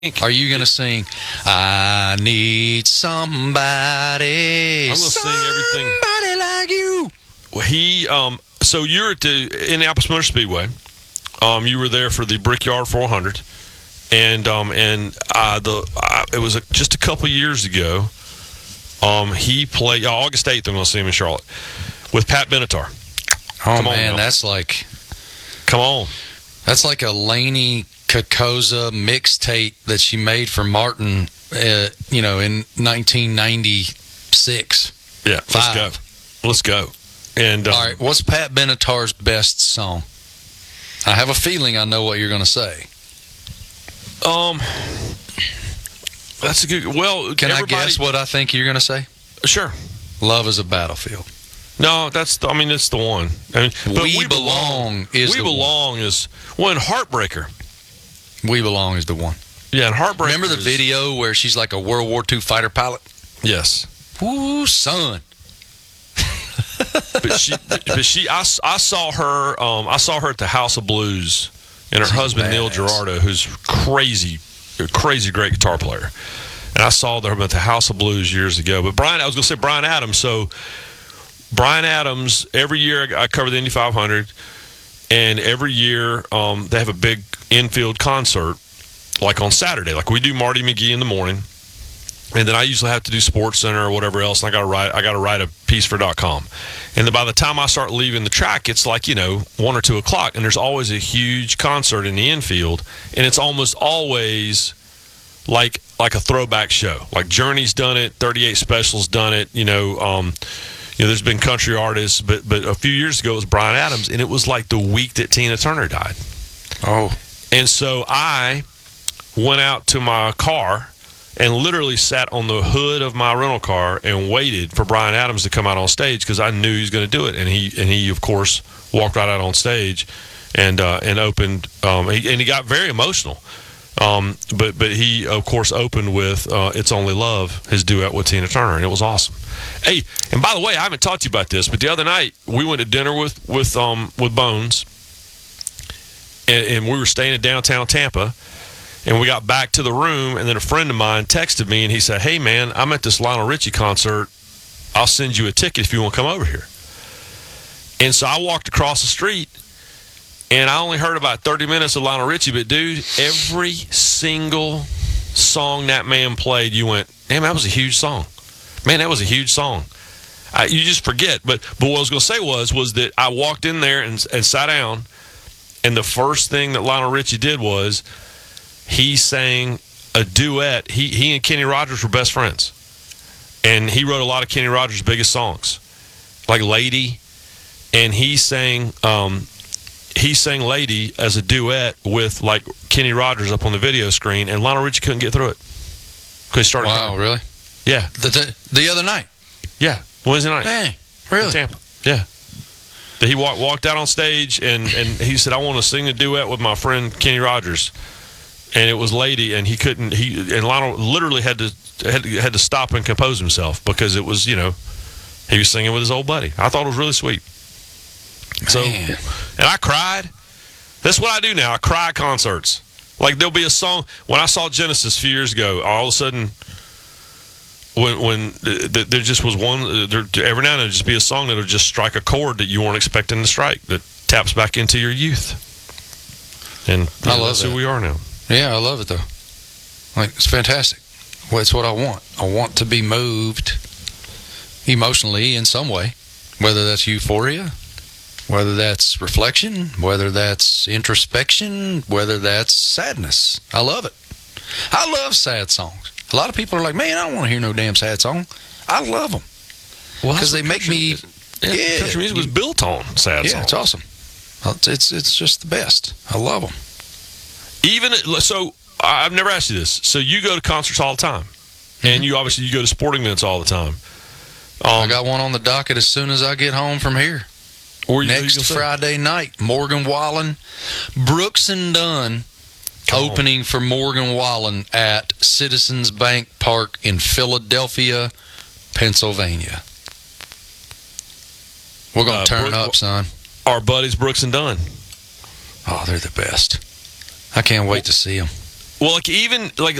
Are you going to sing, I need somebody? I'm going to sing everything. Somebody like you. So you're at the Indianapolis Motor Speedway. You were there for the Brickyard 400, and it was just a couple years ago. He played August 8th. I'm going to see him in Charlotte with Pat Benatar. Oh man, that's like a Laney Kokoza mixtape that she made for Martin, in 1996. Yeah, let's go. And all right, what's Pat Benatar's best song? I have a feeling I know what you're going to say. That's a good. Well, can I guess what I think you're going to say? Sure. Love is a Battlefield. No, it's the one. But We Belong is one. Heartbreaker. We Belong is the one. Yeah, and Heartbreaker. Remember the video where she's like a World War II fighter pilot? Yes. Ooh, son. I saw her at the House of Blues, and her husband badass. Neil Girardo, who's crazy great guitar player. And I saw them at the House of Blues years ago. But I was going to say Bryan Adams. So Bryan Adams, every year I cover the Indy 500, and every year they have a big infield concert, like on Saturday. Like we do Marty McGee in the morning, and then I usually have to do Sports Center or whatever else. And I got to write a piece for .com. And then by the time I start leaving the track, it's like 1 or 2 o'clock, and there's always a huge concert in the infield, and it's almost always like a throwback show. Like Journey's done it, 38 Special's done it. There's been country artists, but a few years ago it was Bryan Adams, and it was like the week that Tina Turner died. Oh. And so I went out to my car and literally sat on the hood of my rental car and waited for Bryan Adams to come out on stage because I knew he was going to do it. And he of course walked right out on stage and opened. He got very emotional. But he of course opened with "It's Only Love," his duet with Tina Turner, and it was awesome. Hey, and by the way, I haven't talked to you about this, but the other night we went to dinner with Bones, and we were staying in downtown Tampa. And we got back to the room, and then a friend of mine texted me, and he said, "Hey, man, I'm at this Lionel Richie concert. I'll send you a ticket if you want to come over here." And so I walked across the street, and I only heard about 30 minutes of Lionel Richie, but, dude, every single song that man played, you went, damn, that was a huge song. Man, that was a huge song. You just forget. But what I was going to say was that I walked in there and sat down, and the first thing that Lionel Richie did was he sang a duet. He and Kenny Rogers were best friends. And he wrote a lot of Kenny Rogers' biggest songs, like Lady. And he sang Lady as a duet with like Kenny Rogers up on the video screen, and Lionel Richie couldn't get through it. Because he started crying. Really? Yeah. The other night? Yeah. Wednesday night. Dang. Really? In Tampa. Yeah. He walked out on stage, and he said, "I want to sing a duet with my friend Kenny Rogers." And it was Lady, and he couldn't. And Lionel literally had to stop and compose himself because it was, he was singing with his old buddy. I thought it was really sweet. Man. So, and I cried. That's what I do now. I cry at concerts. Like there'll be a song when I saw Genesis a few years ago. All of a sudden, when there just was one, every now and then just be a song that'll just strike a chord that you weren't expecting to strike that taps back into your youth. And I love that's that. who we are now. Yeah, I love it, though. Like, it's fantastic. Well, it's what I want. I want to be moved emotionally in some way, whether that's euphoria, whether that's reflection, whether that's introspection, whether that's sadness. I love it. I love sad songs. A lot of people are like, man, I don't want to hear no damn sad song. I love them. Well, because they make me... Yeah, country music was built on sad songs. Yeah, it's awesome. It's just the best. I love them. So I've never asked you this. So you go to concerts all the time, and you go to sporting events all the time. I got one on the docket as soon as I get home from here. Next Friday night, Morgan Wallen, Brooks and Dunn, opening for Morgan Wallen at Citizens Bank Park in Philadelphia, Pennsylvania. We're going to turn up, son. Our buddies Brooks and Dunn. Oh, they're the best. I can't wait to see them. Well, like even like